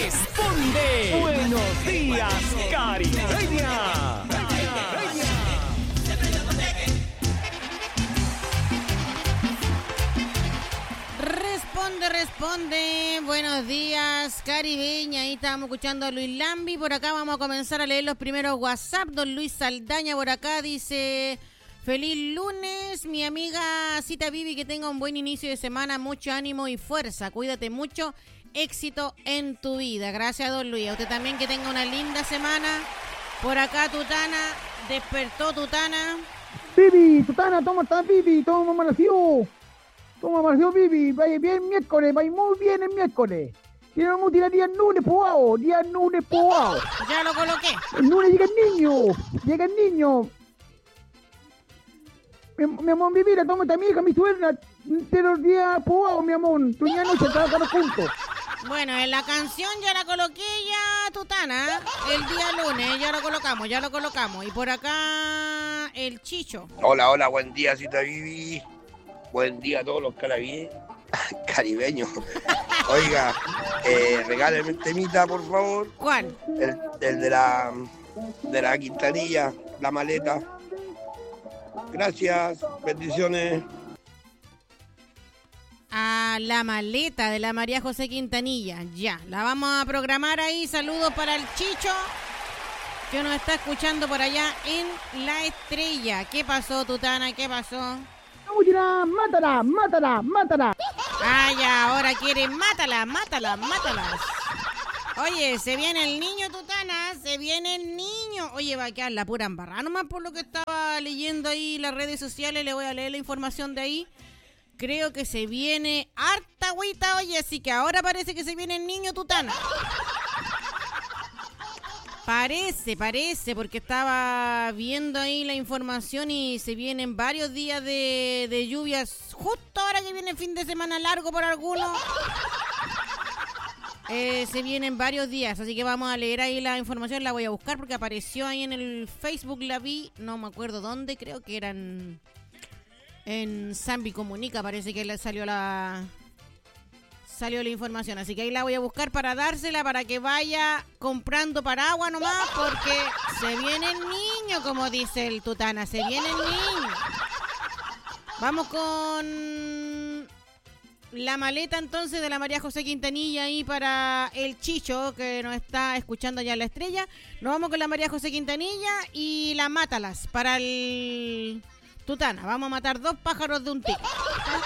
Responde. Buenos días, Caribeña. Responde. Buenos días, Caribeña. Ahí estábamos escuchando a Luis Lambi. Por acá vamos a comenzar a leer los primeros WhatsApp. Don Luis Saldaña por acá dice: feliz lunes, mi amiga Cita Vivi, que tenga un buen inicio de semana, mucho ánimo y fuerza. Cuídate mucho, éxito en tu vida. Gracias, don Luis. A usted también, que tenga una linda semana. Por acá, Tutana, despertó Tutana. Vivi, Tutana, ¿cómo estás, Vivi? ¿Cómo amaneció? ¿Cómo amaneció, Vivi? Vaya bien miércoles, vaya muy bien el miércoles. Y no vamos a tirar día lunes, pobao, día lunes, pobao. Ya lo coloqué. El lunes llega el niño. Mi amor, Vivi, la toma esta mi hija, mi suegra. Entero el día, pobao, mi amor. Tu y noche trabajamos juntos. Bueno, en la canción ya la coloqué ya, Tutana. El día lunes ya lo colocamos. Y por acá, el Chicho. Hola, buen día, Cita Vivi. Buen día a todos los caribeños. Oiga, regálenme un temita, por favor. ¿Cuál? El de la Quintanilla, La Maleta. Gracias, bendiciones. A La Maleta, de la María José Quintanilla. Ya, la vamos a programar ahí. Saludos para el Chicho, que nos está escuchando por allá en La Estrella. ¿Qué pasó, Tutana? ¿Qué pasó? Mátala. Ah, ya, ahora quiere mátalas. Oye, se viene el niño, Tutana, se viene el niño. Oye, va a quedar la pura embarrada nomás por lo que estaba leyendo ahí las redes sociales. Le voy a leer la información de ahí. Creo que se viene harta agüita, oye, así que ahora parece que se viene el niño, Tutana. Parece, porque estaba viendo ahí la información y se vienen varios días de lluvias, justo ahora que viene el fin de semana largo por algunos. Se vienen varios días, así que vamos a leer ahí la información, la voy a buscar porque apareció ahí en el Facebook, la vi, no me acuerdo dónde, creo que eran en Zambi Comunica, parece que le salió la información, así que ahí la voy a buscar para dársela, para que vaya comprando paraguas nomás, porque se viene el niño, como dice el Tutana, se viene el niño. Vamos con La Maleta entonces de la María José Quintanilla ahí para el Chicho, que nos está escuchando ya en La Estrella. Nos vamos con la María José Quintanilla y la Mátalas para el Tutana. Vamos a matar 2 pájaros de un tiro.